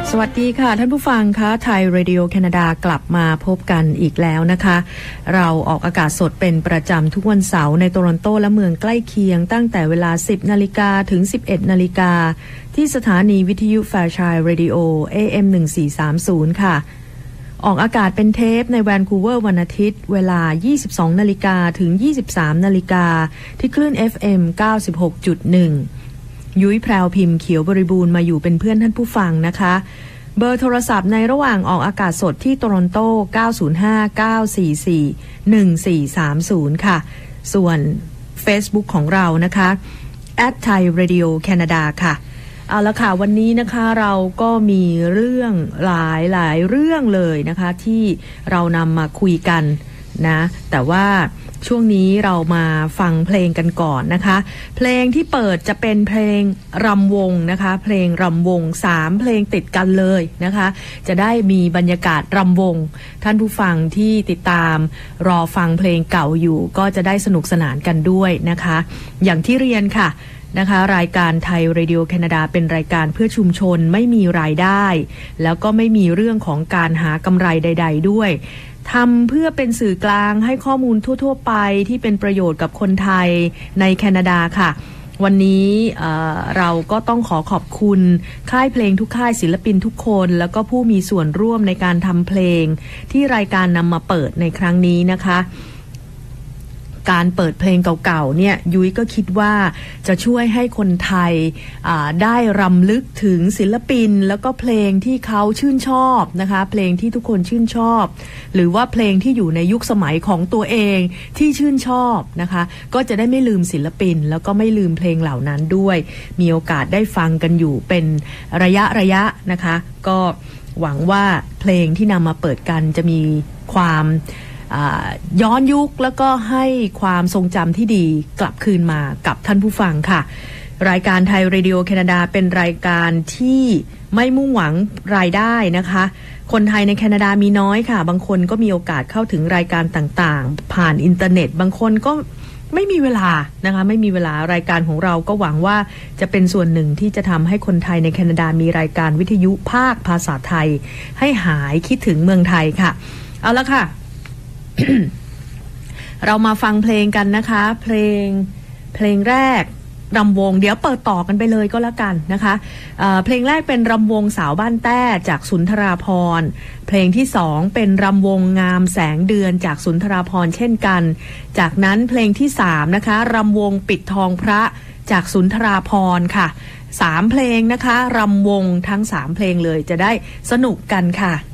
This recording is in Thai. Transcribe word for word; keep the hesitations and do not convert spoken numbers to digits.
สวัสดีค่ะท่านผู้ฟังคะไทยเรดิโอแคนาดากลับมาพบกันอีกแล้วนะคะเราออกอากาศสดเป็นประจำทุกวันเสาร์ในโตรอนโตและเมืองใกล้เคียงตั้งแต่เวลา สิบนาฬิกา ถึง สิบเอ็ดนาฬิกาที่สถานีวิทยุแฟร์ชัยเรดิโอ เอ เอ็ม หนึ่งสี่สามศูนย์ ค่ะออกอากาศเป็นเทปในแวนคูเวอร์วันอาทิตย์เวลา ยี่สิบสองนาฬิกา ถึง ยี่สิบสามนาฬิกาที่คลื่น เอฟ เอ็ม เก้าสิบหกจุดหนึ่ง ยุ้ยแพรวพิมพ์เขียวบริบูรณ์มาอยู่เป็นเพื่อนท่านผู้ฟังนะคะเบอร์โทรศัพท์ในระหว่างออกอากาศสดที่โตรอนโต เก้า ศูนย์ ห้า เก้า สี่ สี่ หนึ่ง สี่ สาม ศูนย์ ค่ะส่วน Facebook ของเรานะคะ แอท ไทยเรดิโอแคนาดา ค่ะเอาละค่ะวันนี้นะคะเราก็มีเรื่องหลายหลายเรื่องเลยนะคะที่เรานำมาคุยกันนะแต่ว่าช่วงนี้เรามาฟังเพลงกันก่อนนะคะเพลงที่เปิดจะเป็นเพลงรำวงนะคะเพลงรำวงสามเพลงติดกันเลยนะคะจะได้มีบรรยากาศรำวงท่านผู้ฟังที่ติดตามรอฟังเพลงเก่าอยู่ก็จะได้สนุกสนานกันด้วยนะคะอย่างที่เรียนค่ะนะคะรายการไทยเรดิโอแคนาดาเป็นรายการเพื่อชุมชนไม่มีรายได้แล้วก็ไม่มีเรื่องของการหากำไรใดๆด้วยทำเพื่อเป็นสื่อกลางให้ข้อมูลทั่วๆไปที่เป็นประโยชน์กับคนไทยในแคนาดาค่ะวันนี้เอ่อเราก็ต้องขอขอบคุณค่ายเพลงทุกค่ายศิลปินทุกคนแล้วก็ผู้มีส่วนร่วมในการทำเพลงที่รายการนำมาเปิดในครั้งนี้นะคะการเปิดเพลงเก่าๆเนี่ยยุ้ยก็คิดว่าจะช่วยให้คนไทยได้รำลึกถึงศิลปินแล้วก็เพลงที่เขาชื่นชอบนะคะเพลงที่ทุกคนชื่นชอบหรือว่าเพลงที่อยู่ในยุคสมัยของตัวเองที่ชื่นชอบนะคะก็จะได้ไม่ลืมศิลปินแล้วก็ไม่ลืมเพลงเหล่านั้นด้วยมีโอกาสได้ฟังกันอยู่เป็นระยะระยะนะคะก็หวังว่าเพลงที่นำมาเปิดกันจะมีความย้อนยุคแล้วก็ให้ความทรงจำที่ดีกลับคืนมากับท่านผู้ฟังค่ะรายการไทยเรดิโอแคนาดาเป็นรายการที่ไม่มุ่งหวังรายได้นะคะคนไทยในแคนาดามีน้อยค่ะบางคนก็มีโอกาสเข้าถึงรายการต่างๆผ่านอินเทอร์เน็ตบางคนก็ไม่มีเวลานะคะไม่มีเวลารายการของเราก็หวังว่าจะเป็นส่วนหนึ่งที่จะทำให้คนไทยในแคนาดามีรายการวิทยุภาคภาษาไทยให้หายคิดถึงเมืองไทยค่ะเอาละค่ะ เรามาฟังเพลงกันนะคะเพลงเพลงแรกรำวงเดี๋ยวเปิดต่อกันไปเลยก็แล้วกันนะคะเอ่อเพลงแรกเป็นรำวงสาวบ้านแต้จากสุนทราภรณ์เพลงที่สองเป็นรำวงงามแสงเดือนจากสุนทราภรณ์เช่นกันจากนั้นเพลงที่สามนะคะรำวงปิดทองพระจากสุนทราภรณ์ค่ะสามเพลงนะคะรำวงทั้งสามเพลงเลยจะได้สนุกกันค่ะ